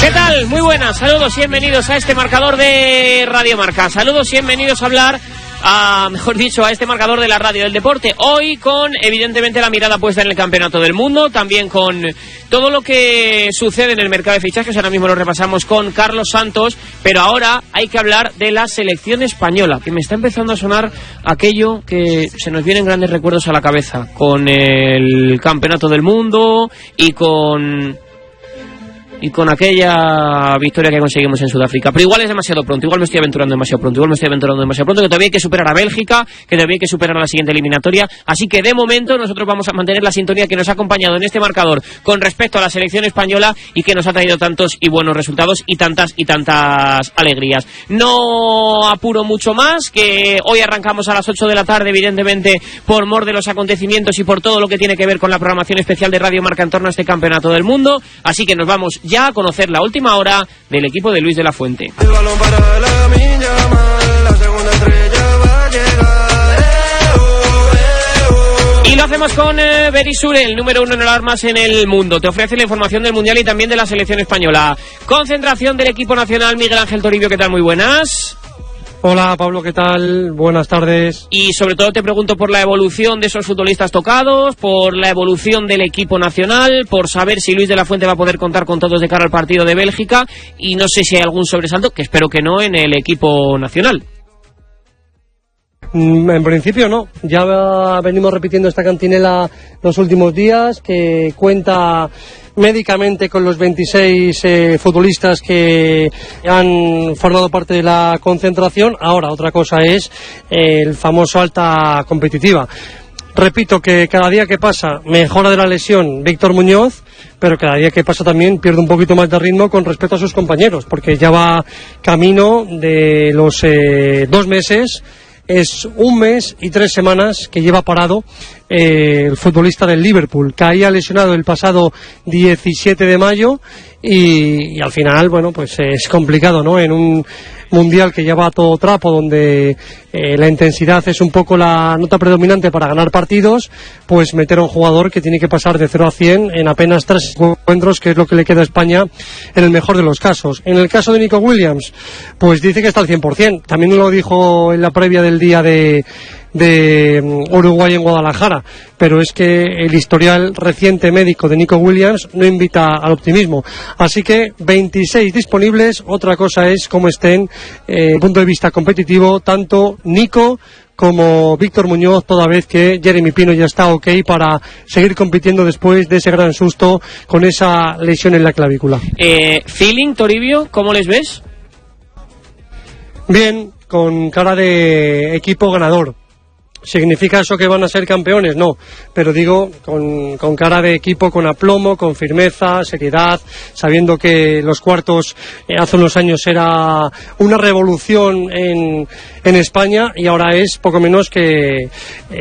¿Qué tal? Muy buenas, saludos y bienvenidos a este marcador de Radio Marca. Saludos y bienvenidos a hablar, mejor dicho, a este marcador de la radio del deporte. Hoy con, evidentemente, la mirada puesta en el Campeonato del Mundo, también con todo lo que sucede en el mercado de fichajes. Ahora mismo lo repasamos con Carlos Santos, pero ahora hay que hablar de la selección española, que me está empezando a sonar aquello que se nos vienen grandes recuerdos a la cabeza, con el Campeonato del Mundo y con aquella victoria que conseguimos en Sudáfrica. Pero igual es demasiado pronto, igual me estoy aventurando demasiado pronto, que todavía hay que superar a Bélgica, que todavía hay que superar a la siguiente eliminatoria. Así que de momento nosotros vamos a mantener la sintonía que nos ha acompañado en este marcador con respecto a la selección española y que nos ha traído tantos y buenos resultados y tantas alegrías. No apuro mucho más, que hoy arrancamos a las 8 de la tarde, evidentemente por mor de los acontecimientos y por todo lo que tiene que ver con la programación especial de Radio Marca en torno a este Campeonato del Mundo. Así que nos vamos ya a conocer la última hora del equipo de Luis de la Fuente. El balón para la Minya Mal, la segunda estrella va a llegar. Y lo hacemos con Verisure, el número 1 en alarmas en el mundo. Te ofrece la información del Mundial y también de la selección española. Concentración del equipo nacional. Miguel Ángel Toribio, ¿qué tal? Muy buenas. Hola Pablo, ¿qué tal? Buenas tardes. Y sobre todo te pregunto por la evolución de esos futbolistas tocados, por la evolución del equipo nacional, por saber si Luis de la Fuente va a poder contar con todos de cara al partido de Bélgica, y no sé si hay algún sobresalto, que espero que no, en el equipo nacional. En principio no, ya venimos repitiendo esta cantinela los últimos días, que cuenta médicamente con los 26 futbolistas que han formado parte de la concentración. Ahora otra cosa es el famoso alta competitiva. Repito que cada día que pasa mejora de la lesión Víctor Muñoz, pero cada día que pasa también pierde un poquito más de ritmo con respecto a sus compañeros, porque ya va camino de los 2 meses. Es 1 mes y 3 semanas que lleva parado el futbolista del Liverpool. Caía lesionado el pasado 17 de mayo y al final, bueno, pues es complicado, ¿no? En un mundial que lleva a todo trapo, donde la intensidad es un poco la nota predominante para ganar partidos, pues meter a un jugador que tiene que pasar de 0 a 100 en apenas 3 encuentros, que es lo que le queda a España en el mejor de los casos. En el caso de Nico Williams, pues dice que está al 100%. También lo dijo en la previa del día de Uruguay en Guadalajara, pero es que el historial reciente médico de Nico Williams no invita al optimismo. Así que 26 disponibles. Otra cosa es cómo estén desde el punto de vista competitivo tanto Nico como Víctor Muñoz, toda vez que Jeremy Pino ya está ok para seguir compitiendo después de ese gran susto con esa lesión en la clavícula. Feeling, Toribio, ¿cómo les ves? Bien, con cara de equipo ganador. ¿Significa eso que van a ser campeones? No, pero digo con cara de equipo, con aplomo, con firmeza, seriedad, sabiendo que los cuartos hace unos años era una revolución en España y ahora es poco menos que